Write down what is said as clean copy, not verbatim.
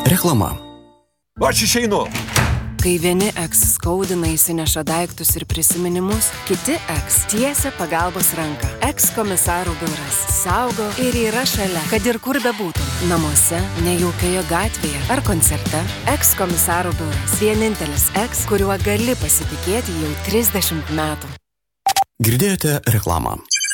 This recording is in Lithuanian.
Reklama. Aš išeinu. Kai vieni eks skaudina, įsineša daiktus ir prisiminimus, kiti eks tiesia pagalbos ranką. Eks komisarų biuras saugo ir yra šalia, kad ir kur bebūtum. Namuose, nejaukioje gatvėje ar koncerte. Eks komisarų biuras. Vienintelis eks, kuriuo gali pasitikėti jau 30 metų. Girdėjote reklamą.